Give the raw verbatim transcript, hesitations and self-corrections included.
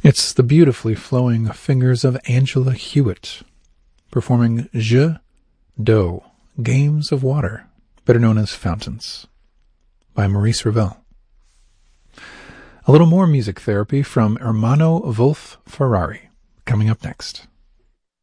It's the beautifully flowing fingers of Angela Hewitt performing Jeux d'eau, Games of Water, better known as Fountains, by Maurice Ravel. A little more music therapy from Ermanno Wolf Ferrari, coming up next.